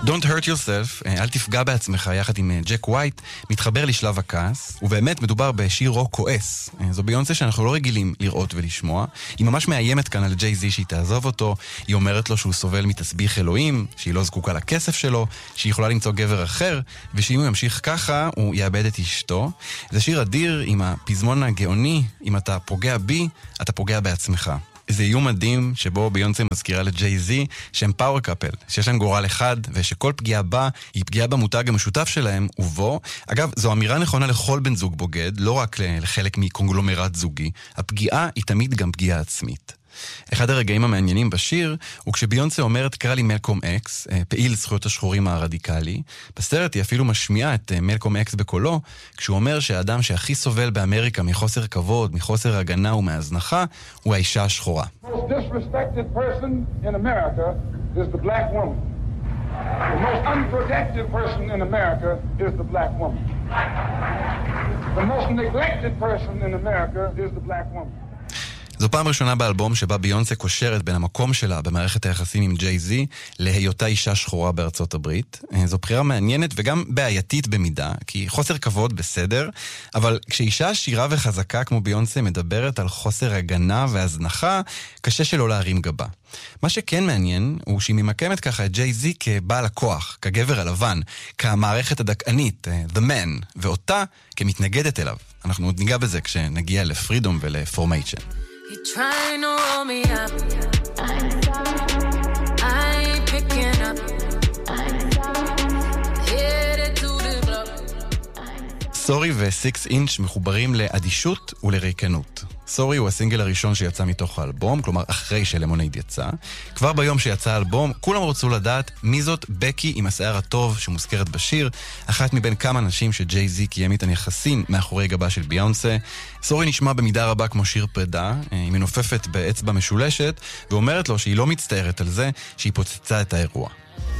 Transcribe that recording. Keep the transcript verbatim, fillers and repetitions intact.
Don't hurt yourself, אל תפגע בעצמך, יחד עם ג'ק ווייט, מתחבר לשלב הכעס, ובאמת מדובר בשיר רוק כועס. זו ביונסה שאנחנו לא רגילים לראות ולשמוע. היא ממש מאיימת כאן על ג'יי זי שהיא תעזוב אותו, היא אומרת לו שהוא סובל מתסביך אלוהים, שהיא לא זקוקה לכסף שלו, שהיא יכולה למצוא גבר אחר, ושאם הוא ימשיך ככה, הוא יאבד את אשתו. זה שיר אדיר עם הפזמון הגאוני, אם אתה פוגע בי, אתה פוגע בעצמך. זה איום מדהים שבו ביונסה מזכירה לג'יי זי שהם פאוור קאפל, שיש להם גורל אחד ושכל פגיעה בה היא פגיעה במותג המשותף שלהם ובו. אגב, זו אמירה נכונה לכל בן זוג בוגד, לא רק לחלק מקונגלומרט זוגי. הפגיעה היא תמיד גם פגיעה עצמית. אחד הרגעים המעניינים בשיר הוא כשביונסה אומרת קרא לי מלקום אקס, פעיל זכויות השחורים הרדיקלי. בסרט היא אפילו משמיעה את מלקום אקס בקולו, כשהוא אומר שהאדם שהכי סובל באמריקה מחוסר כבוד, מחוסר הגנה ומהזנחה, הוא האישה השחורה. The most disrespected person in America is the black woman. The most unprotected person in America is the black woman. The most neglected person in America is the black woman. זו פעם ראשונה באלבום שבה ביונסה קושרת בין המקום שלה במערכת היחסים עם ג'יי זי להיותה אישה שחורה בארצות הברית. זו בחירה מעניינת וגם בעייתית במידה, כי חוסר כבוד בסדר, אבל כשאישה עשירה וחזקה כמו ביונסה מדברת על חוסר הגנה והזנחה, קשה שלא להרים גבה. מה שכן מעניין הוא שהיא ממקמת ככה את ג'יי זי כבעל הכוח, כגבר הלבן, כמערכת הדכאנית, the man, ואותה כמתנגדת אליו. אנחנו עוד ניגע בזה כשנגיע לפרידום ולפורמיישן. You're trying to roll me up. I ain't picking up. Headed to the club. סורי ו-Six Inch מחוברים לאדישות ולריקנות. סורי הוא הסינגל הראשון שיצא מתוך האלבום, כלומר אחרי שלמונייד יצא. כבר ביום שיצא האלבום, כולם רצו לדעת מי זאת בקי עם השיער הטוב שמוזכרת בשיר, אחת מבין כמה נשים שג'יי זי קיים איתן יחסים מאחורי גבה של ביונסה. סורי נשמע במידה רבה כמו שיר פרידה, היא מנופפת באצבע משולשת, ואומרת לו שהיא לא מצטערת על זה שהיא פוצצה את האירוע.